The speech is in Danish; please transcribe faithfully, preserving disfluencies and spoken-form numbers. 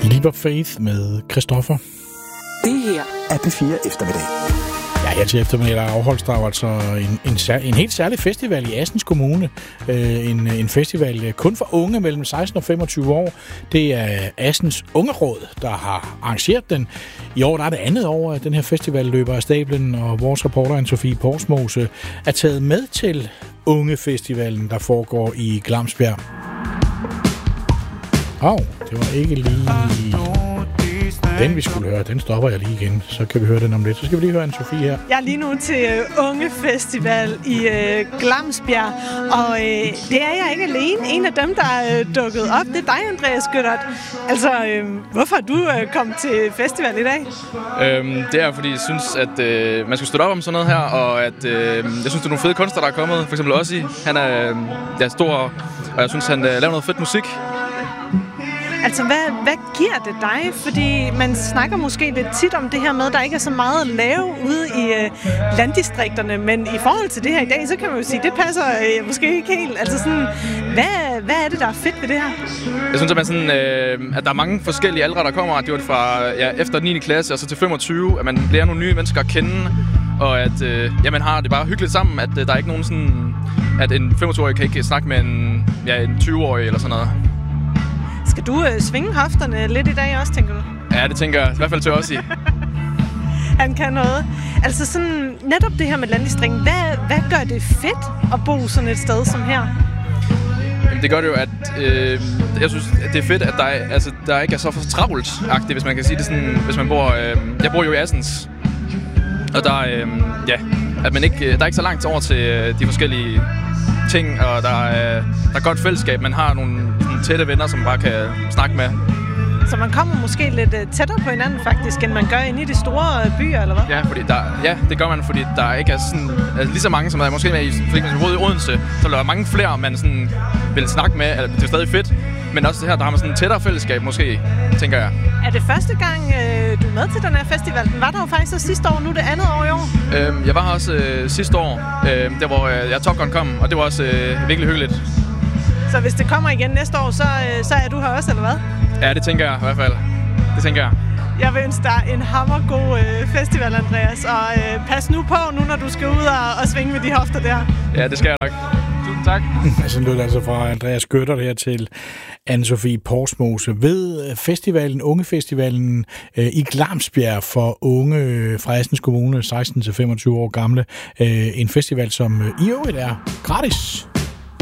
Leap of Faith med Christoffer. Det her er P fire Eftermiddag. Ja, her til eftermiddag der afholdes der altså en, en, en helt særlig festival i Assens Kommune. Øh, en, en festival kun for unge mellem seksten og femogtyve år. Det er Assens Ungeråd, der har arrangeret den. I år der er det andet år, at den her festival løber af stablen, og vores reporter Anne-Sophie Poulsmose er taget med til Ungefestivalen, der foregår i Glamsbjerg. Åh, oh, det var ikke lige den, vi skulle høre. Den stopper jeg lige igen. Så kan vi høre den om lidt. Så skal vi lige høre Anne-Sophie her. Jeg er lige nu til uh, Ungefestival i uh, Glamsbjerg, og uh, det er jeg ikke alene. En af dem, der er uh, dukket op, det er dig, Andreas Gøttert. Altså, uh, hvorfor er du uh, kommet til festival i dag? Øhm, det er, fordi jeg synes, at uh, man skal støtte op om sådan noget her, og at uh, jeg synes, det er nogle fede kunstnere, der er kommet. For eksempel Ossi. Han er, uh, er stor, og jeg synes, han uh, laver noget fedt musik. Altså, hvad, hvad giver det dig? Fordi man snakker måske lidt tit om det her med, at der ikke er så meget at lave ude i øh, landdistrikterne, men i forhold til det her i dag, så kan man jo sige, at det passer øh, måske ikke helt. Altså sådan, hvad, hvad er det, der er fedt ved det her? Jeg synes, at, man sådan, øh, at der er mange forskellige aldre, der kommer. Det var fra ja, efter niende klasse og så til femogtyve, at man lærer nogle nye mennesker at kende, og at øh, ja, man har det bare hyggeligt sammen, at øh, der er ikke nogen sådan, at en femogtyve-årig kan ikke snakke med en, ja, en tyve-årig eller sådan noget. Skal du øh, svinge hofterne lidt i dag også, tænker du? Ja, det tænker jeg. I hvert fald til Ossi. Han kan noget. Altså sådan, netop det her med landdistrikten, hvad, hvad gør det fedt at bo sådan et sted som her? Jamen, det gør det jo, at øh, jeg synes, at det er fedt, at der, er, altså, der ikke er så for travlt-agtigt, hvis man kan sige det sådan, hvis man bor... Øh, jeg bor jo i Assens, og der, øh, ja, at man ikke, der er ikke så langt over til øh, de forskellige ting, og der er, der er godt fællesskab. Man har nogle tætte venner, som man bare kan snakke med. Så man kommer måske lidt tættere på hinanden faktisk, end man gør inde i de store byer, eller hvad? Ja, fordi der, ja, det gør man, fordi der ikke er sådan, altså lige så mange, som er måske med i, fordi man boede i Odense, så der er mange flere, man sådan vil snakke med. Altså, det er stadig fedt, men også det her, der har man sådan en tættere fællesskab måske, tænker jeg. Er det første gang, øh, du er med til den her festival? Den var der jo faktisk også sidste år, nu er det andet år i år. Øhm, jeg var her også øh, sidste år, øh, der hvor øh, jeg Top Gun kom, og det var også øh, virkelig hyggeligt. Så hvis det kommer igen næste år, så, øh, så er du her også, eller hvad? Ja, det tænker jeg i hvert fald. Det tænker jeg. Jeg vil ønske dig en hammergod øh, festival, Andreas, og øh, pas nu på, nu når du skal ud og, og svinge med de hofter der. Ja, det skal jeg nok. Tusind tak. Så lød altså fra Andreas Gøttert her til Anne-Sophie Poulsmose ved festivalen, Ungefestivalen øh, i Glamsbjerg for unge fra Assens Kommune, seksten til femogtyve år gamle. Øh, en festival, som øh, i øvrigt er gratis.